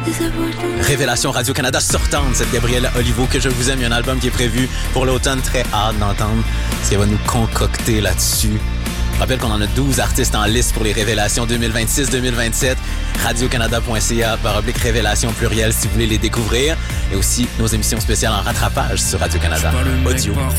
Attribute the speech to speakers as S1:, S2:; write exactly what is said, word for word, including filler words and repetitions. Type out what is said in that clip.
S1: Révélation Radio-Canada sortante, cette Gabrielle Olivo que je vous aime. Il y a un album qui est prévu pour l'automne, très hâte d'entendre ce qu'elle va nous concocter là-dessus. Je rappelle qu'on en a douze artistes en liste pour les Révélations deux mille vingt-six deux mille vingt-sept. radiocanada point c a barre oblique Révélations pluriel si vous voulez les découvrir. Et aussi nos émissions spéciales en rattrapage sur Radio-Canada. Audio.